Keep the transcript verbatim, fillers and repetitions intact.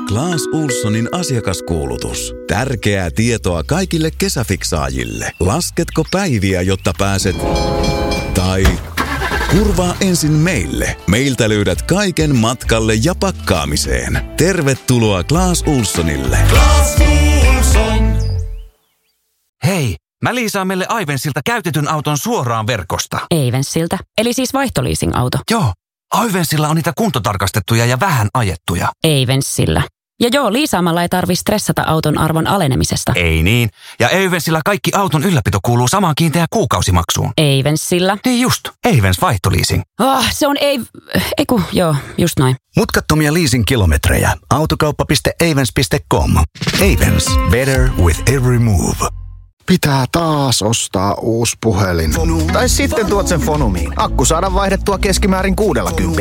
Claes Ohlsonin asiakaskuulutus. Tärkeää tietoa kaikille kesäfiksaajille. Lasketko päiviä, jotta pääset... Tai... Kurvaa ensin meille. Meiltä löydät kaiken matkalle ja pakkaamiseen. Tervetuloa Claes Ohlsonille. Claes Ohlson. Hei, mä liisaan meille Aivensilta käytetyn auton suoraan verkosta. Aivensilta? Eli siis vaihtoliising-auto? Joo, Aivensilla on niitä kuntotarkastettuja ja vähän ajettuja. Aivensilla. Ja joo, liisaamalla ei tarvi stressata auton arvon alenemisesta. Ei niin. Ja Aivensilla kaikki auton ylläpito kuuluu samaan kiinteään kuukausimaksuun. Aivensilla? Niin just, Aivens vaihtoliising. Oh, se on ei... Eiku, joo, just noin. Mutkattomia leasing-kilometrejä. Autokauppa piste aivens piste com. Aivens. Better with every move. Pitää taas ostaa uusi puhelin. Tai sitten tuot sen Fonumiin. Akku saadaan vaihdettua keskimäärin kuudella kympillä.